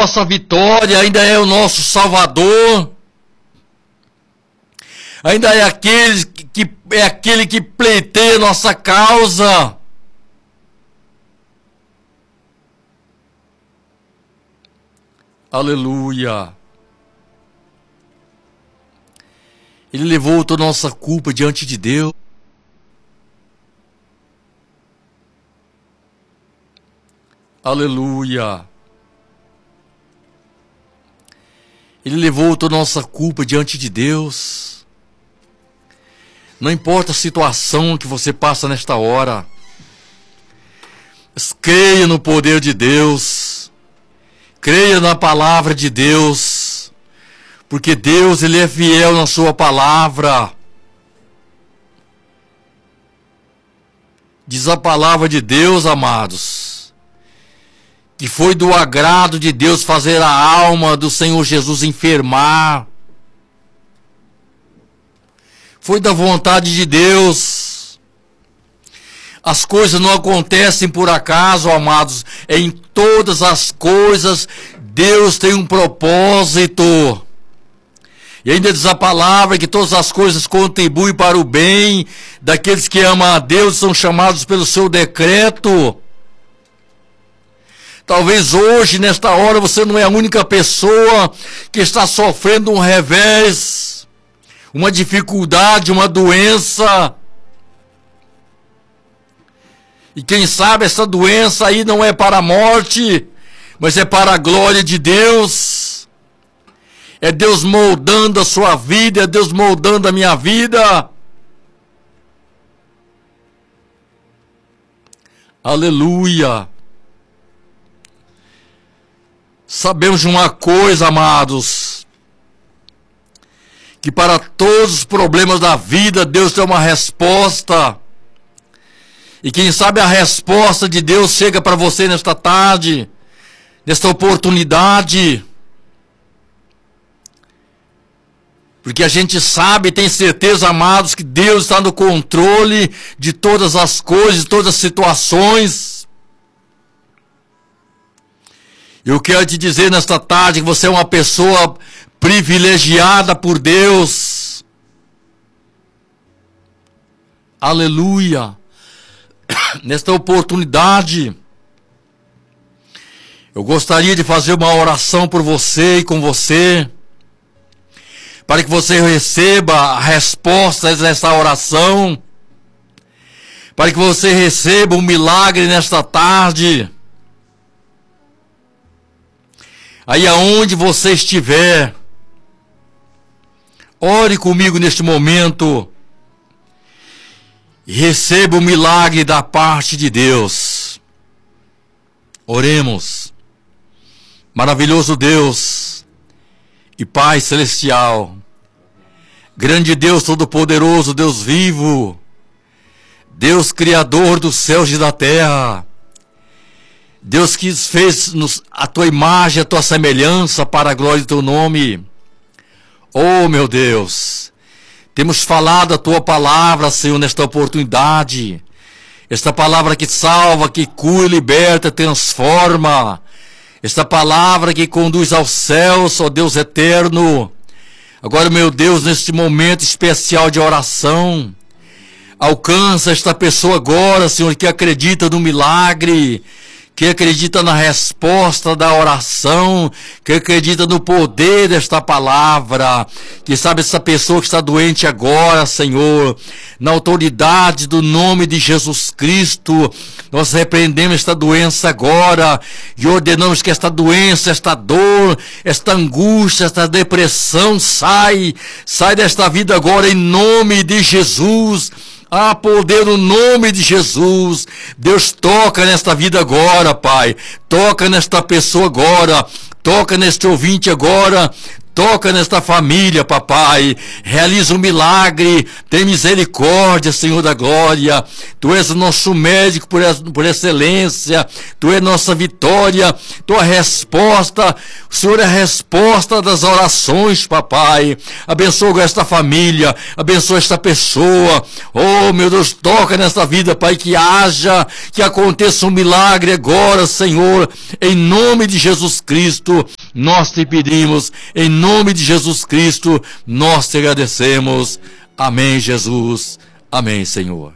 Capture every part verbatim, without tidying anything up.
nossa vitória, ainda é o nosso Salvador, ainda é aquele que, é aquele que pleiteia nossa causa. Aleluia. Ele levou toda a nossa culpa diante de Deus. Aleluia. Ele levou toda a nossa culpa diante de Deus. Não importa a situação que você passa nesta hora. Mas creia no poder de Deus. Creia na palavra de Deus. Porque Deus, Ele é fiel na sua palavra. Diz a palavra de Deus, amados, que foi do agrado de Deus fazer a alma do Senhor Jesus enfermar. Foi da vontade de Deus. As coisas não acontecem por acaso, amados. Em todas as coisas, Deus tem um propósito. E ainda diz a palavra que todas as coisas contribuem para o bem daqueles que amam a Deus e são chamados pelo seu decreto. Talvez hoje, nesta hora, você não é a única pessoa que está sofrendo um revés, uma dificuldade, uma doença. E quem sabe essa doença aí não é para a morte, mas é para a glória de Deus. É Deus moldando a sua vida, é Deus moldando a minha vida. Aleluia. Sabemos de uma coisa, amados, que para todos os problemas da vida, Deus tem uma resposta. E quem sabe a resposta de Deus chega para você nesta tarde, nesta oportunidade. Porque a gente sabe e tem certeza, amados, que Deus está no controle de todas as coisas, de todas as situações. Eu quero te dizer nesta tarde que você é uma pessoa privilegiada por Deus. Aleluia. Nesta oportunidade, eu gostaria de fazer uma oração por você e com você, para que você receba a resposta dessa oração, para que você receba um milagre nesta tarde. Aí aonde você estiver, ore comigo neste momento e receba o milagre da parte de Deus. Oremos. Maravilhoso Deus e Pai Celestial, grande Deus Todo-Poderoso, Deus vivo, Deus Criador dos céus e da terra, Deus que fez a tua imagem, a tua semelhança para a glória do teu nome. Oh meu Deus, temos falado a tua palavra, Senhor, nesta oportunidade, esta palavra que salva, que cura, liberta, transforma, esta palavra que conduz aos céus, ó Deus eterno. Agora, meu Deus, neste momento especial de oração, alcança esta pessoa agora, Senhor, que acredita no milagre, que acredita na resposta da oração, que acredita no poder desta palavra, que sabe essa pessoa que está doente agora, Senhor, na autoridade do nome de Jesus Cristo, nós repreendemos esta doença agora e ordenamos que esta doença, esta dor, esta angústia, esta depressão sai, sai desta vida agora em nome de Jesus. Há poder no nome de Jesus. Deus, toca nesta vida agora, Pai. Toca nesta pessoa agora. Toca neste ouvinte agora. Toca nesta família, papai. Realiza um milagre. Tem misericórdia, Senhor da glória. Tu és o nosso médico por, por excelência. Tu és nossa vitória. Tua resposta. O Senhor é a resposta das orações, papai. Abençoa esta família. Abençoa esta pessoa. Oh, meu Deus, toca nesta vida, Pai. Que haja, que aconteça um milagre agora, Senhor. Em nome de Jesus Cristo. nós te pedimos, em nome de Jesus Cristo, nós te agradecemos. Amém, Jesus. Amém, Senhor.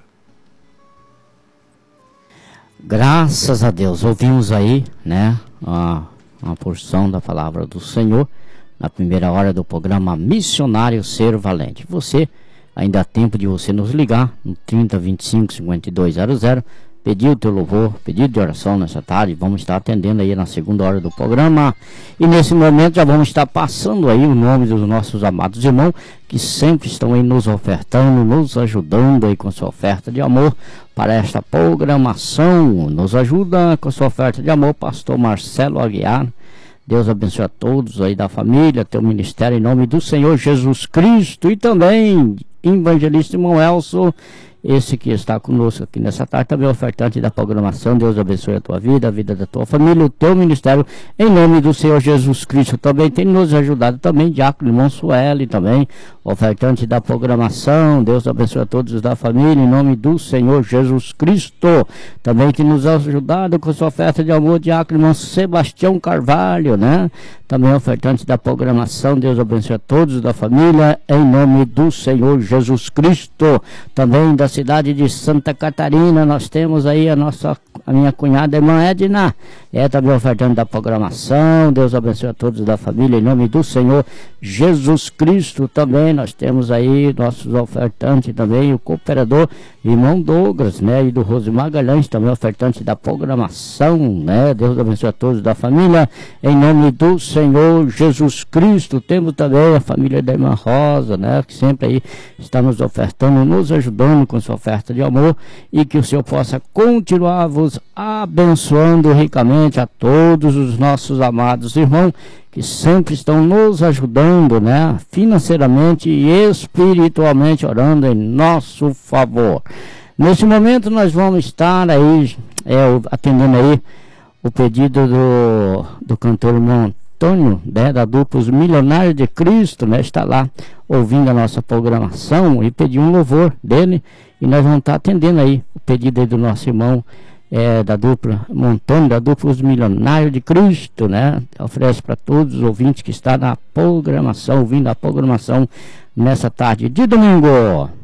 Graças a Deus, ouvimos aí, né, uma, uma porção da palavra do Senhor na primeira hora do programa Missionário Ser Valente. Você, ainda há tempo de você nos ligar no trinta, vinte e cinco, cinquenta e dois zero zero, pedir o teu louvor, pedido de oração nessa tarde. Vamos estar atendendo aí na segunda hora do programa, e nesse momento já vamos estar passando aí o nome dos nossos amados irmãos que sempre estão aí nos ofertando, nos ajudando aí com sua oferta de amor para esta programação. Nos ajuda com sua oferta de amor, pastor Marcelo Aguiar. Deus abençoe a todos aí da família, teu ministério, em nome do Senhor Jesus Cristo. E também evangelista irmão Elson, esse que está conosco aqui nessa tarde, também ofertante da programação. Deus abençoe a tua vida, a vida da tua família, o teu ministério, em nome do Senhor Jesus Cristo. Também tem nos ajudado também, diácono irmão Sueli, também ofertante da programação. Deus abençoe a todos da família, em nome do Senhor Jesus Cristo. Também tem nos ajudado com sua oferta de amor, diácono irmão Sebastião Carvalho, né? Também ofertante da programação. Deus abençoe a todos da família, em nome do Senhor Jesus Cristo. Também da cidade de Santa Catarina, nós temos aí a nossa, a minha cunhada, irmã Edna, é também ofertante da programação. Deus abençoe a todos da família, em nome do Senhor Jesus Cristo. Também nós temos aí nossos ofertantes também, o cooperador irmão Douglas, né, e do Rose Magalhães, também ofertante da programação, né. Deus abençoe a todos da família, em nome do Senhor Jesus Cristo. Temos também a família da irmã Rosa, né, que sempre aí está nos ofertando, nos ajudando com sua oferta de amor, e que o Senhor possa continuar vos abençoando ricamente a todos os nossos amados irmãos que sempre estão nos ajudando, né, financeiramente e espiritualmente, orando em nosso favor. Nesse momento nós vamos estar aí é, atendendo aí o pedido do, do cantor irmão Antônio, né, da dupla Os Milionários de Cristo, né, está lá ouvindo a nossa programação e pediu um louvor dele, e nós vamos estar atendendo aí o pedido aí do nosso irmão é, da dupla Antônio, da dupla Os Milionários de Cristo, né? Oferece para todos os ouvintes que estão na programação, ouvindo a programação nessa tarde de domingo.